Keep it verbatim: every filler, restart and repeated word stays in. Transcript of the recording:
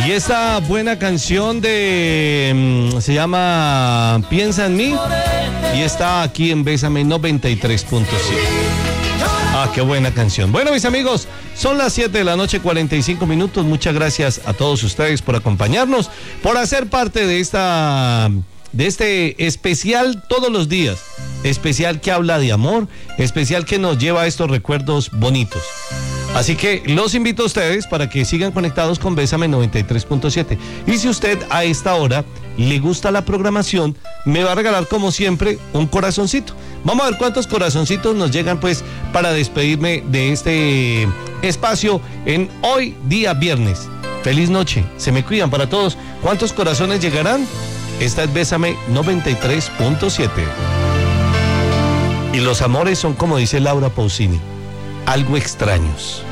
Y esta buena canción de se llama Piensa en mí y está aquí en Bésame noventa y tres punto siete. Ah, qué buena canción. Bueno, mis amigos, son las siete de la noche, cuarenta y cinco minutos. Muchas gracias a todos ustedes por acompañarnos, por hacer parte de esta de este especial todos los días, especial que habla de amor, especial que nos lleva a estos recuerdos bonitos. Así que los invito a ustedes para que sigan conectados con Bésame noventa y tres punto siete. Y si usted a esta hora le gusta la programación, me va a regalar como siempre un corazoncito. Vamos a ver cuántos corazoncitos nos llegan pues para despedirme de este espacio en hoy día viernes. Feliz noche, se me cuidan para todos. ¿Cuántos corazones llegarán? Esta es Bésame noventa y tres punto siete. Y los amores son, como dice Laura Pausini, algo extraños.